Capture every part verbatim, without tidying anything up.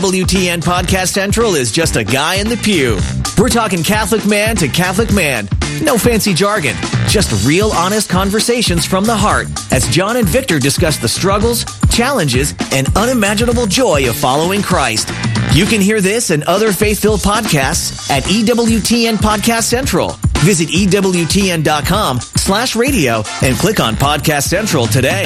W T N Podcast Central is just a guy in the pew. We're talking Catholic man to Catholic man. No fancy jargon, just real honest conversations from the heart as John and Victor discuss the struggles, challenges, and unimaginable joy of following Christ. You can hear this and other faith-filled podcasts at E W T N Podcast Central. Visit E W T N dot com slash radio and click on Podcast Central today.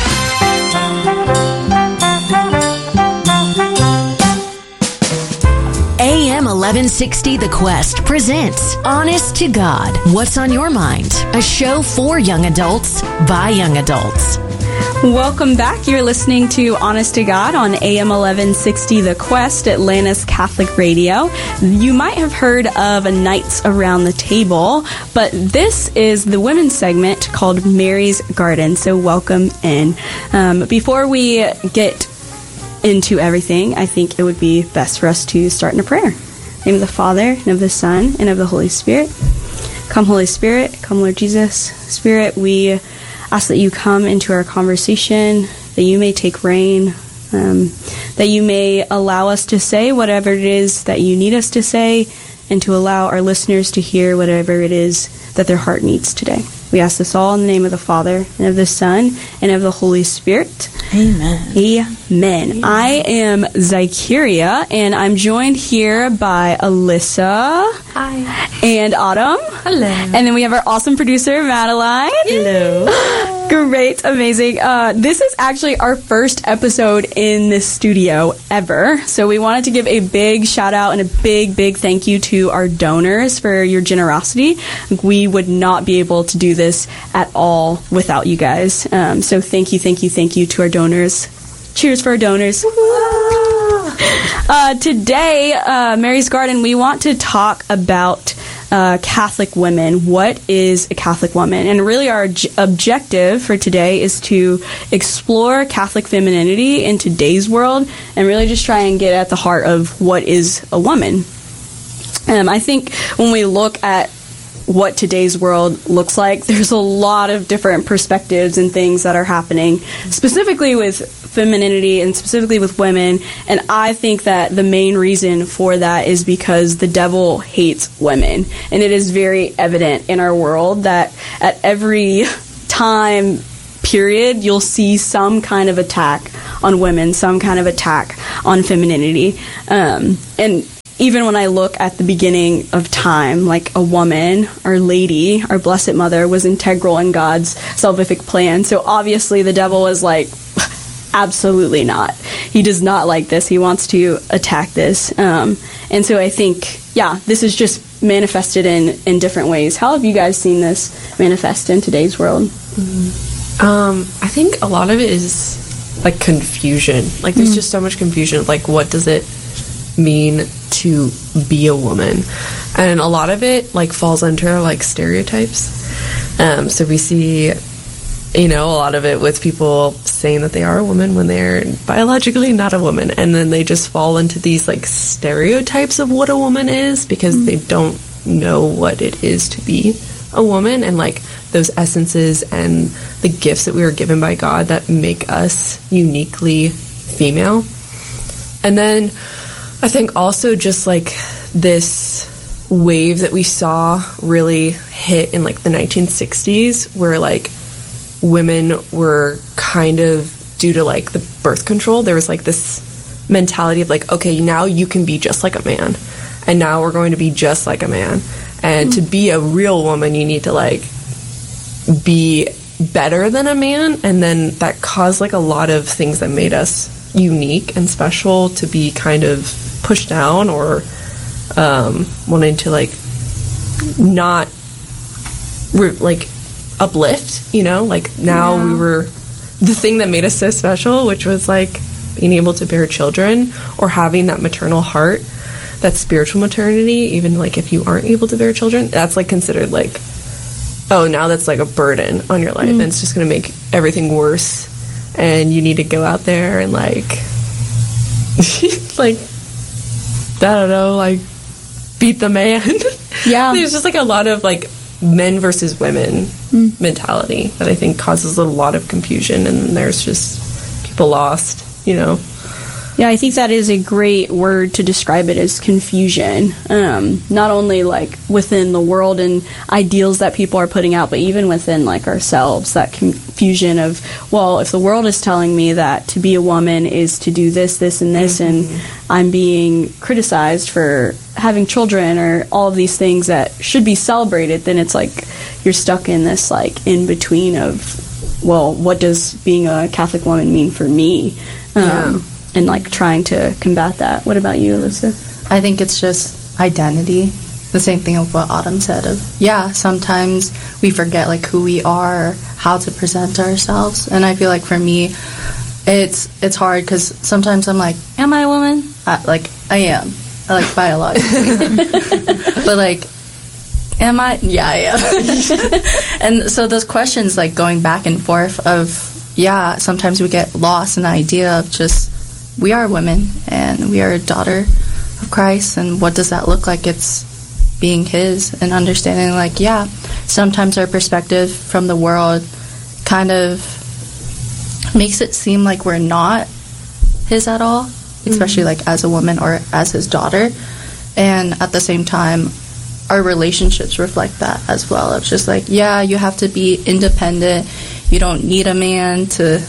A M eleven sixty The Quest presents Honest to God. What's on your mind? A show for young adults by young adults. Welcome back. You're listening to Honest to God on A M eleven sixty The Quest, Atlanta's Catholic Radio. You might have heard of Nights Around the Table, but this is the women's segment called Mary's Garden, so welcome in. Um, before we get into everything, I think it would be best for us to start in a prayer. In the name of the Father, and of the Son, and of the Holy Spirit. Come, Holy Spirit. Come, Lord Jesus. Spirit, we ask that you come into our conversation, that you may take reign, um, that you may allow us to say whatever it is that you need us to say, and to allow our listeners to hear whatever it is that their heart needs today. We ask this all in the name of the Father, and of the Son, and of the Holy Spirit. Amen. Amen. Amen. I am Zykeria, and I'm joined here by Alyssa. Hi. And Autumn. Hello. And then we have our awesome producer, Madeline. Hello. Great. Amazing. Uh, this is actually our first episode in this studio ever. So we wanted to give a big shout out and a big, big thank you to our donors for your generosity. We would not be able to do this at all without you guys. Um, so thank you, thank you, thank you to our donors. Cheers for our donors. Uh, today, uh, Mary's Garden, we want to talk about uh, Catholic women. What is a Catholic woman? And really our j- objective for today is to explore Catholic femininity in today's world and really just try and get at the heart of what is a woman. Um, I think when we look at what today's world looks like, there's a lot of different perspectives and things that are happening, specifically with femininity and specifically with women. And I think that the main reason for that is because the devil hates women. And it is very evident in our world that at every time period, you'll see some kind of attack on women, some kind of attack on femininity. Um, and even when I look at the beginning of time, like a woman, Our Lady, our Blessed Mother, was integral in God's salvific plan. So obviously the devil is like, absolutely not. He does not like this. He wants to attack this. Um, and so I think, yeah, this is just manifested in, in different ways. How have you guys seen this manifest in today's world? Mm-hmm. Um, I think a lot of it is like confusion. Like there's mm-hmm. just so much confusion of like, what does it mean to be a woman? And a lot of it like falls under like stereotypes. Um, so we see, you know, a lot of it with people saying that they are a woman when they're biologically not a woman, and then they just fall into these like stereotypes of what a woman is because mm-hmm. they don't know what it is to be a woman, and like those essences and the gifts that we were given by God that make us uniquely female. And then I think also just like this wave that we saw really hit in like the nineteen sixties where like women were kind of, due to like the birth control, there was like this mentality of like, okay, now you can be just like a man, and now we're going to be just like a man, and mm-hmm. to be a real woman you need to like be better than a man. And then that caused like a lot of things that made us unique and special to be kind of pushed down or um, wanting to like not re- like uplift, you know, like now yeah. we were the thing that made us so special, which was like being able to bear children or having that maternal heart, that spiritual maternity. Even like if you aren't able to bear children, that's like considered like, oh, now that's like a burden on your life mm. and it's just going to make everything worse, and you need to go out there and like like I don't know, like beat the man. Yeah. There's just like a lot of like men versus women mm. mentality that I think causes a lot of confusion, and there's just people lost, you know. Yeah, I think that is a great word to describe it, as confusion. Um, not only like within the world and ideals that people are putting out, but even within like ourselves, that confusion of, well, if the world is telling me that to be a woman is to do this, this, and this, mm-hmm. and I'm being criticized for having children or all of these things that should be celebrated, then it's like you're stuck in this like in between of, well, what does being a Catholic woman mean for me? Um, yeah. And like trying to combat that. What about you, Elizabeth? I think it's just identity. The same thing of what Autumn said of, yeah, sometimes we forget like who we are, how to present ourselves. And I feel like for me, it's it's hard because sometimes I'm like, am I a woman? I, like, I am. I like biologically. But like, am I? Yeah, I am. And so those questions like going back and forth of, yeah, sometimes we get lost in the idea of just, we are women and we are a daughter of Christ, and what does that look like? It's being his and understanding like, yeah, sometimes our perspective from the world kind of makes it seem like we're not his at all, especially mm-hmm. like as a woman or as his daughter. And at the same time, our relationships reflect that as well. It's just like, yeah, you have to be independent. You don't need a man to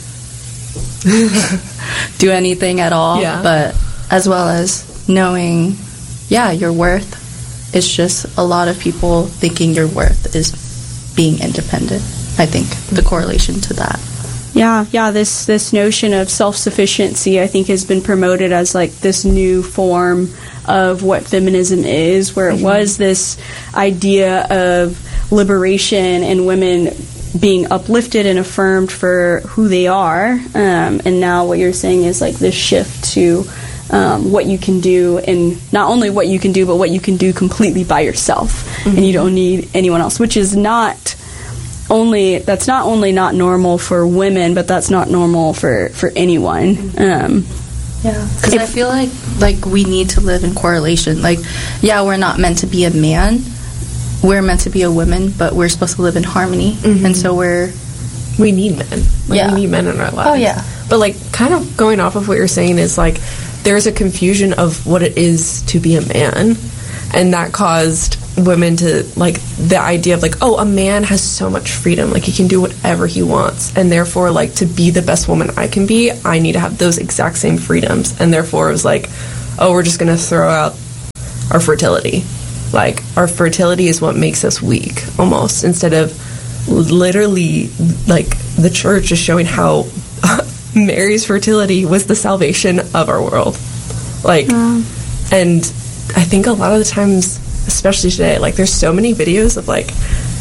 do anything at all. Yeah. But as well as knowing, yeah, your worth is just a lot of people thinking your worth is being independent. I think the correlation to that. Yeah, yeah, this this notion of self-sufficiency, I think, has been promoted as like this new form of what feminism is, where it mm-hmm. was this idea of liberation and women being uplifted and affirmed for who they are, um, and now what you're saying is like this shift to um, what you can do, and not only what you can do, but what you can do completely by yourself, mm-hmm. and you don't need anyone else, which is not only that's not only not normal for women, but that's not normal for for anyone. Um, yeah, because I feel like like we need to live in correlation. Like, yeah, we're not meant to be a man. We're meant to be a woman, but we're supposed to live in harmony, mm-hmm. and so we're we need men. Like, yeah, we need men in our lives. Oh yeah, but like kind of going off of what you're saying is like there's a confusion of what it is to be a man, and that caused women to like the idea of like, oh, a man has so much freedom, like he can do whatever he wants, and therefore like to be the best woman I can be, I need to have those exact same freedoms, and therefore it was like, oh, we're just gonna throw out our fertility. Like, our fertility is what makes us weak, almost, instead of literally, like, the church is showing how Mary's fertility was the salvation of our world. Like, yeah. And I think a lot of the times, especially today, like, there's so many videos of, like,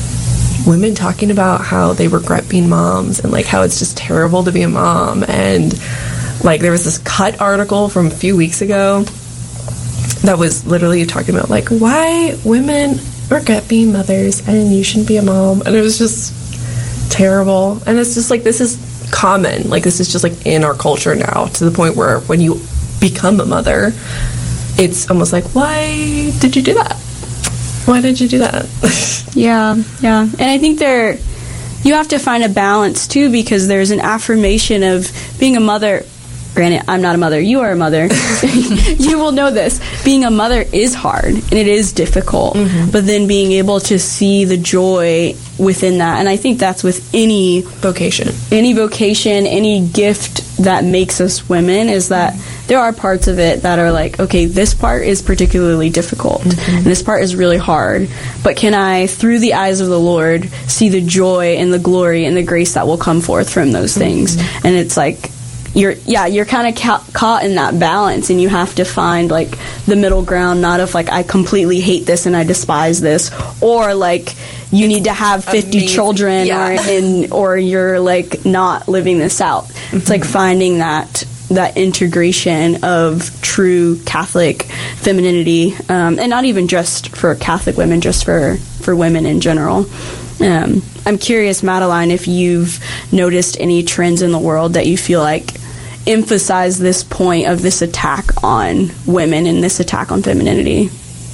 women talking about how they regret being moms and, like, how it's just terrible to be a mom. And, like, there was this Cut article from a few weeks ago that was literally talking about, like, why women regret being mothers and you shouldn't be a mom. And it was just terrible. And it's just, like, this is common. Like, this is just, like, in our culture now, to the point where when you become a mother, it's almost like, why did you do that? Why did you do that? yeah, yeah. And I think there, you have to find a balance, too, because there's an affirmation of being a mother. Granted, I'm not a mother. You are a mother. You will know this. Being a mother is hard, and it is difficult. Mm-hmm. But then being able to see the joy within that, and I think that's with any vocation. Any vocation, any gift that makes us women, is that there are parts of it that are like, okay, this part is particularly difficult, mm-hmm. and this part is really hard. But can I, through the eyes of the Lord, see the joy and the glory and the grace that will come forth from those things? Mm-hmm. And it's like, you're yeah you're kind of ca- caught in that balance, and you have to find like the middle ground, not of like I completely hate this and I despise this, or like you it's need to have fifty amazing. Children, yeah. or in or you're like not living this out. Mm-hmm. It's like finding that that integration of true Catholic femininity, um, and not even just for Catholic women, just for for women in general. Um, I'm curious, Madeline, if you've noticed any trends in the world that you feel like emphasize this point of this attack on women and this attack on femininity.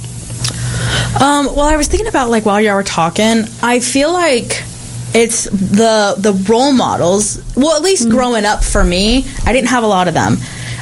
Um, well, I was thinking about, like, while y'all were talking, I feel like it's the the role models. Well, at least mm-hmm. growing up for me, I didn't have a lot of them.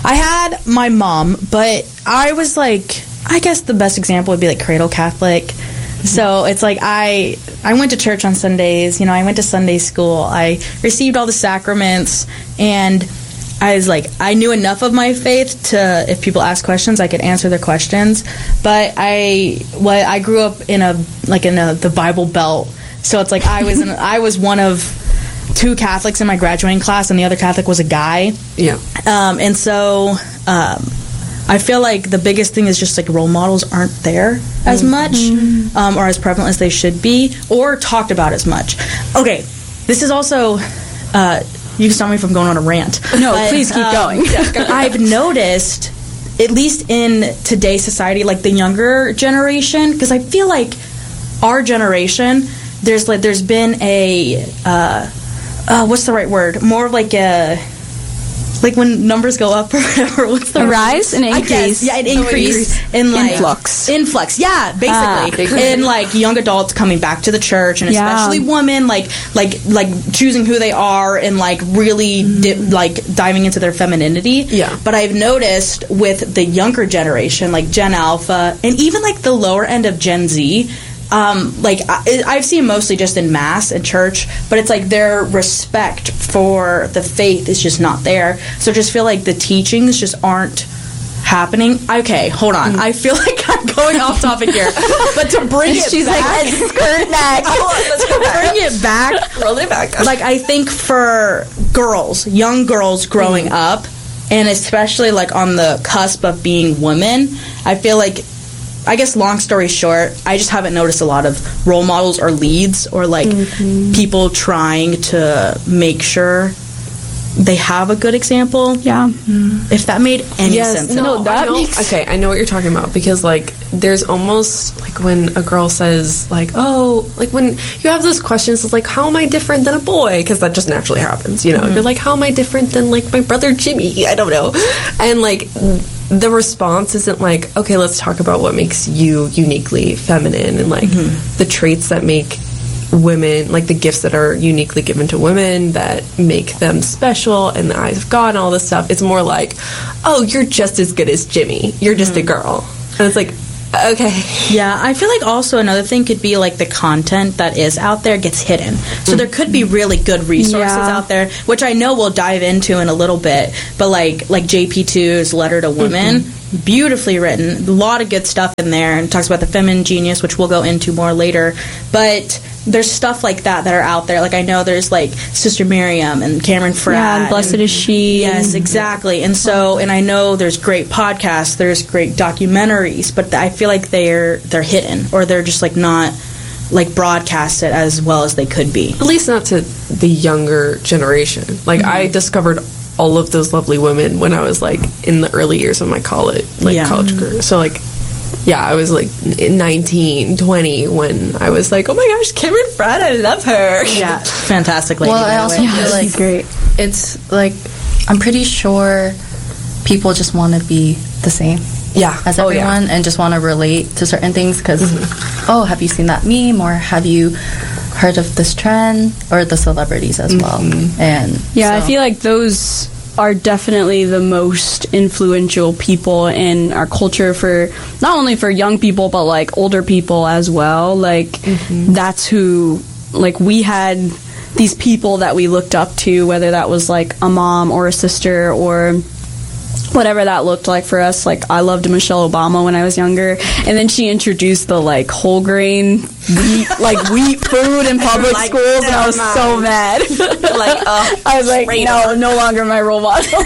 I had my mom, but I was like, I guess the best example would be like cradle Catholic. Mm-hmm. So it's like I I went to church on Sundays. You know, I went to Sunday school. I received all the sacraments, and I was like, I knew enough of my faith to, if people ask questions, I could answer their questions. But I, well, I grew up in a like in a the Bible Belt, so it's like I was in, I was one of two Catholics in my graduating class, and the other Catholic was a guy. Yeah. Um, and so um, I feel like the biggest thing is just like role models aren't there as Mm-hmm. much, um, or as prevalent as they should be, or talked about as much. Okay, this is also. Uh, You can stop me from going on a rant. No, but, please keep um, going. I've noticed, at least in today's society, like the younger generation, because I feel like our generation, there's like there's been a uh, uh, what's the right word? More of like a like when numbers go up or whatever. What's the a rise, an increase? Yeah, an increase in like influx. Influx, yeah, basically, ah, in like young adults coming back to the church, and yeah. especially women, like like like choosing who they are and like really di- like diving into their femininity. Yeah. But I've noticed with the younger generation, like Gen Alpha, and even like the lower end of Gen Z. Um, like I, I've seen mostly just in mass and church, but it's like their respect for the faith is just not there. So I just feel like the teachings just aren't happening. Okay, hold on. I feel like I'm going off topic here, but to bring it She's back, like, let's skirt back. let's go back. Bring it back. Roll it back. Like I think for girls, young girls growing mm. up, and especially like on the cusp of being women, I feel like. I guess long story short, I just haven't noticed a lot of role models or leads or like mm-hmm. people trying to make sure they have a good example. Yeah. Mm. If that made any yes, sense. No, no that I know, makes okay, I know what you're talking about because like there's almost like when a girl says like, oh, like when you have those questions it's like, how am I different than a boy? Because that just naturally happens, you know. Mm-hmm. You're like, how am I different than like my brother Jimmy? I don't know. And like the response isn't like, okay, let's talk about what makes you uniquely feminine and like mm-hmm. the traits that make women, like the gifts that are uniquely given to women that make them special in the eyes of God and all this stuff. It's more like, oh, you're just as good as Jimmy. You're just mm-hmm. a girl. And it's like, okay. Yeah, I feel like also another thing could be like the content that is out there gets hidden. So mm-hmm. there could be really good resources yeah. out there, which I know we'll dive into in a little bit. But like like J P two's Letter to Women, mm-hmm. beautifully written, a lot of good stuff in there, and talks about the feminine genius, which we'll go into more later. But there's stuff like that that are out there. Like I know there's like Sister Miriam and Cameron Fratt. Yeah, and Blessed and, is She. Yes, exactly. And so, and I know there's great podcasts, there's great documentaries, but I feel like they're they're hidden or they're just like not like broadcasted as well as they could be. At least not to the younger generation. Like mm-hmm. I discovered all of those lovely women when I was like in the early years of my college, like yeah. college career. So like. Yeah, I was like nineteen, twenty when I was like, oh my gosh, Cameron Fratt, I love her. Yeah, fantastic lady. Well, I also yeah, feel like great. It's like, I'm pretty sure people just want to be the same. Yeah. As oh, everyone yeah. and just want to relate to certain things because, mm-hmm. oh, have you seen that meme or have you heard of this trend or the celebrities as mm-hmm. well? And yeah, so. I feel like those are definitely the most influential people in our culture for not only for young people but like older people as well. Like mm-hmm. that's who like we had these people that we looked up to, whether that was like a mom or a sister or whatever that looked like for us. Like I loved Michelle Obama when I was younger, and then she introduced the like whole grain wheat, like wheat food in public like, schools, and I was mind. so mad. like uh, I was like, no, no longer my role model.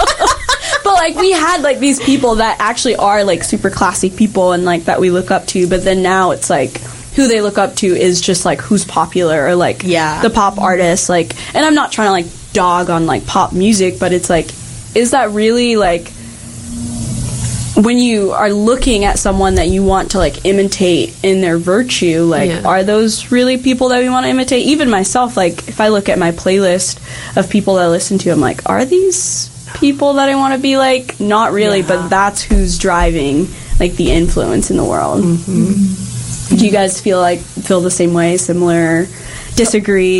But like we had like these people that actually are like super classy people and like that we look up to, but then now it's like who they look up to is just like who's popular or like yeah. the pop artists. Like, and I'm not trying to like dog on like pop music, but it's like, is that really like when you are looking at someone that you want to like imitate in their virtue, like yeah. are those really people that we want to imitate? Even myself, like if I look at my playlist of people that I listen to, I'm like, are these people that I want to be like? Not really, yeah. but that's who's driving like the influence in the world. Mm-hmm. Mm-hmm. Do you guys feel like feel the same way, similar, disagree?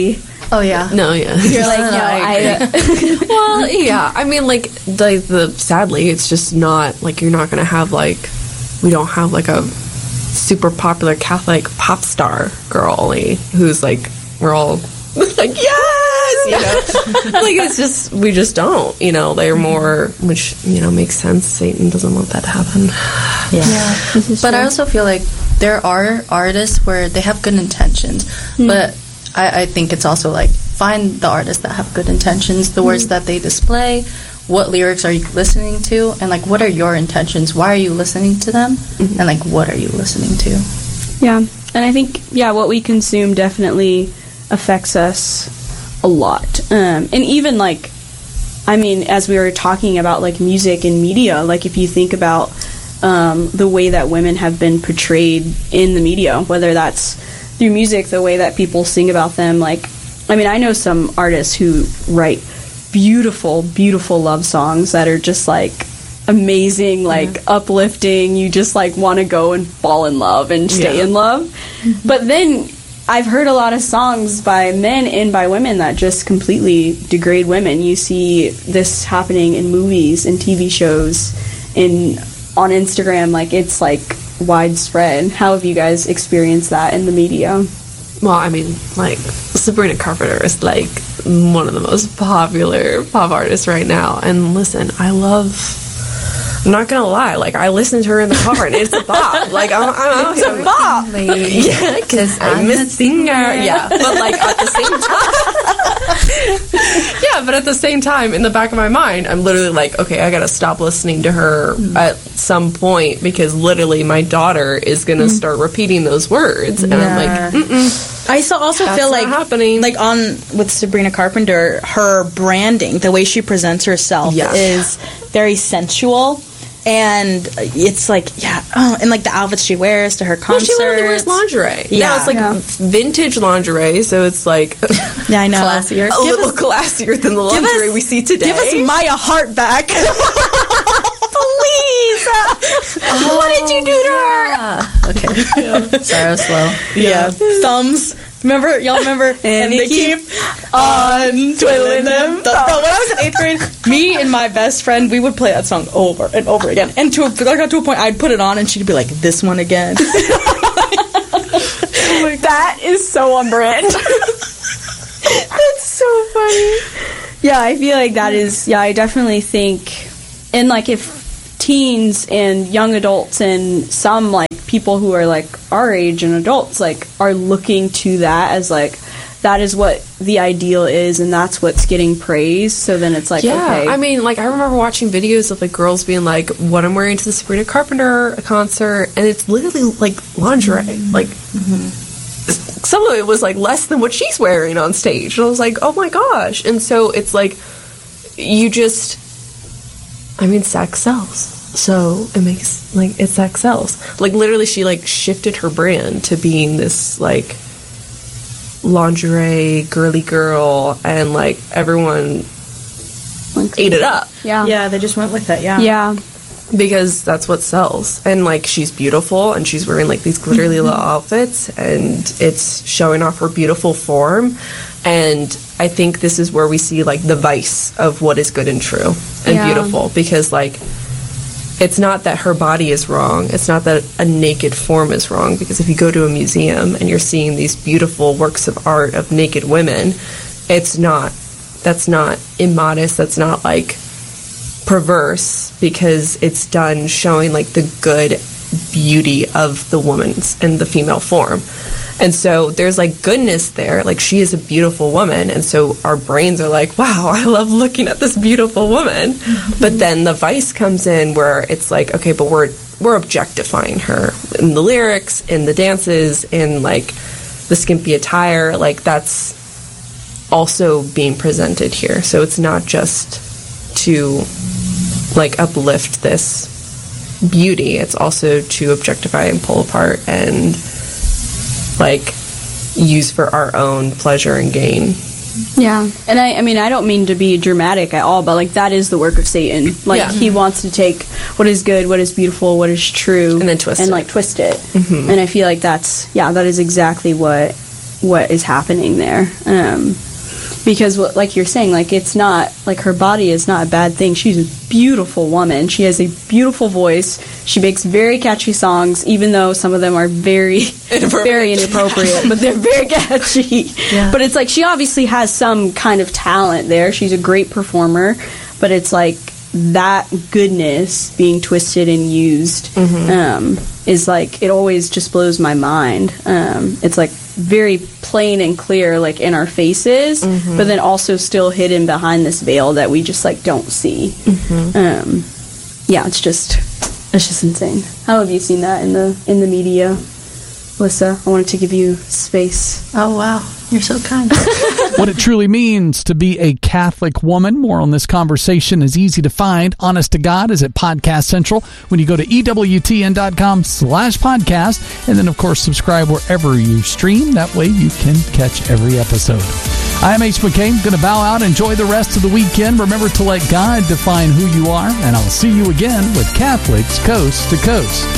Oh yeah. No, yeah. You're like, no, I. Well, yeah. I mean, like, the, the sadly, it's just not, like, you're not going to have, like, we don't have, like, a super popular Catholic pop star girlie who's, like, we're all, like, yes! You know? Like, it's just, we just don't, you know? They're more, which, you know, makes sense. Satan doesn't want that to happen. Yeah. yeah. But I also feel like there are artists where they have good intentions, mm. but I, I think it's also, like, find the artists that have good intentions, the mm. words that they display, what lyrics are you listening to, and, like, what are your intentions? Why are you listening to them? Mm-hmm. And, like, what are you listening to? Yeah. And I think, yeah, what we consume definitely affects us a lot. Um, and even, like, I mean, as we were talking about, like, music and media, like, if you think about um, the way that women have been portrayed in the media, whether that's through music, the way that people sing about them, like, I mean, I know some artists who write beautiful, beautiful love songs that are just, like, amazing, like, mm-hmm. uplifting. You just, like, want to go and fall in love and stay yeah. in love. Mm-hmm. But then I've heard a lot of songs by men and by women that just completely degrade women. You see this happening in movies and T V shows and on Instagram. Like, it's, like, widespread. How have you guys experienced that in the media? Well, I mean, like, Sabrina Carpenter is, like, one of the most popular pop artists right now. And listen, I love... I'm not gonna lie, like, I listen to her in the car and it's a bop. Like, I'm, I'm out it's here. a bop. Yeah, because I'm a singer. Yeah, but, like, at the same time, yeah, but at the same time, in the back of my mind, I'm literally like, okay, I gotta stop listening to her mm. at some point because literally my daughter is gonna mm. start repeating those words, and yeah. I'm like, mm-mm. I so also That's feel like happening. like on with Sabrina Carpenter, her branding, the way she presents herself yeah. is very sensual. And it's like, yeah, oh, and like the outfits she wears to her concerts. Well, she literally wears lingerie. Yeah, now it's like yeah. vintage lingerie, so it's like yeah, I know, classier, a give little us, classier than the lingerie us, we see today. Give us Maya Hart back, please. Oh, what did you do to yeah. her? Okay, yeah. Sorry, I was slow. Yeah, yeah. Thumbs. Remember, y'all remember? and, and they keep, keep on twiddling them. When I was in eighth grade, me and my best friend, we would play that song over and over again. And to a, I got to a point, I'd put it on, and she'd be like, "This one again." Oh, that is so on brand. That's so funny. Yeah, I feel like that is. Yeah, I definitely think, and like if teens and young adults and some like people who are like our age and adults like are looking to that as like that is what the ideal is and that's what's getting praised, so then it's like yeah okay. I mean, like, I remember watching videos of like girls being like, what I'm wearing to the Sabrina Carpenter concert, and it's literally like lingerie. Mm-hmm. Like mm-hmm. some of it was like less than what she's wearing on stage, and I was like, oh my gosh. And so it's like you just I mean, sex sells. So it makes, like, it sex sells. Like, literally, she, like, shifted her brand to being this, like, lingerie, girly girl, and, like, everyone ate it up. Yeah. Yeah, they just went with it, yeah. Yeah. Because that's what sells. And, like, she's beautiful, and she's wearing, like, these glittery little outfits, and it's showing off her beautiful form. And I think this is where we see, like, the vice of what is good and true and yeah. beautiful. Because, like, it's not that her body is wrong. It's not that a naked form is wrong. Because if you go to a museum and you're seeing these beautiful works of art of naked women, it's not, that's not immodest. That's not, like, perverse. Because it's done showing, like, the good beauty of the woman's and the female form. And so there's, like, goodness there. Like, she is a beautiful woman. And so our brains are like, wow, I love looking at this beautiful woman. Mm-hmm. But then the vice comes in where it's like, okay, but we're we're objectifying her in the lyrics, in the dances, in, like, the skimpy attire. Like, that's also being presented here. So it's not just to, like, uplift this beauty. It's also to objectify and pull apart and, like, use for our own pleasure and gain. Yeah. And I, I mean, I don't mean to be dramatic at all, but, like, that is the work of Satan. Like, yeah. he wants to take what is good, what is beautiful, what is true, and then twist and, it. like, twist it. Mm-hmm. And I feel like that's, yeah, that is exactly what what is happening there. Um, Because, what, like you're saying, like it's not like her body is not a bad thing. She's a beautiful woman. She has a beautiful voice. She makes very catchy songs, even though some of them are very, very inappropriate. But they're very catchy. Yeah. But it's like she obviously has some kind of talent there. She's a great performer. But it's like that goodness being twisted and used mm-hmm. um, is like, it always just blows my mind. Um, it's like very plain and clear, like in our faces, mm-hmm. but then also still hidden behind this veil that we just like don't see. Mm-hmm. Um, yeah, it's just it's just insane. How have you seen that in the in the media, Alyssa? I wanted to give you space. Oh wow, you're so kind. What it truly means to be a Catholic woman. More on this conversation is easy to find. Honest to God is at Podcast Central when you go to EWTN.com slash podcast. And then, of course, subscribe wherever you stream. That way you can catch every episode. I'm H. McCain. Going to bow out. Enjoy the rest of the weekend. Remember to let God define who you are. And I'll see you again with Catholics Coast to Coast.